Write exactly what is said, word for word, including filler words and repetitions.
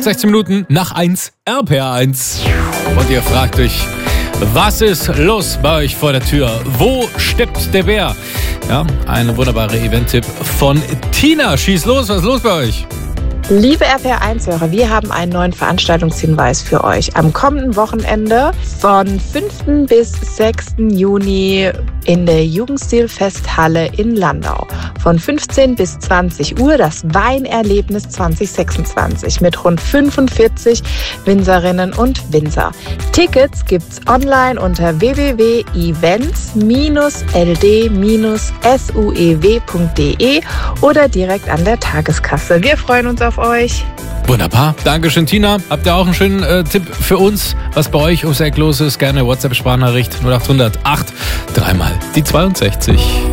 sechzehn Minuten nach eins, R P R eins. Und ihr fragt euch, was ist los bei euch vor der Tür? Wo steppt der Bär? Ja, ein wunderbarer Event-Tipp von Tina. Schieß los, was ist los bei euch? Liebe R P R eins-Hörer, wir haben einen neuen Veranstaltungshinweis für euch. Am kommenden Wochenende von fünften bis sechsten Juni in der Jugendstilfesthalle in Landau. Von fünfzehn bis zwanzig Uhr das Weinerlebnis zwanzig sechsundzwanzig mit rund fünfundvierzig Winzerinnen und Winzer. Tickets gibt's online unter w w w punkt events l d suew punkt d e oder direkt an der Tageskasse. Wir freuen uns auf euch. Wunderbar. Dankeschön, Tina. Habt ihr auch einen schönen äh, Tipp für uns, was bei euch ums Eck los ist? Gerne WhatsApp-Sprachnachricht null acht hundert acht, dreimal die zweiundsechzig.